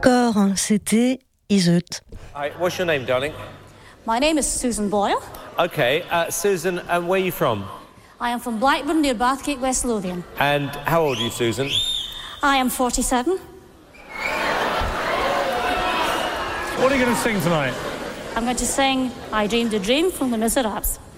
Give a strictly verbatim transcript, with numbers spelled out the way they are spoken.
D'accord, c'était Iseut. Hi, what's your name, darling? My name is Susan Boyle. Okay, uh, Susan, and where are you from? I am from Blackburn near Bathgate, West Lothian. And how old are you, Susan? I am forty-seven. What are you going to sing tonight? I'm going to sing I Dreamed a Dream from Les Miserables.